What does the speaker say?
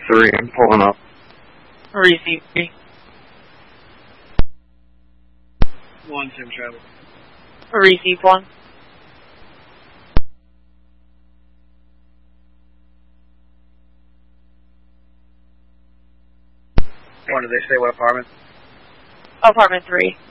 3, I'm pulling up. Receive 3. 1, Sim Travel. Receive 1. Did they say what apartment? Apartment 3.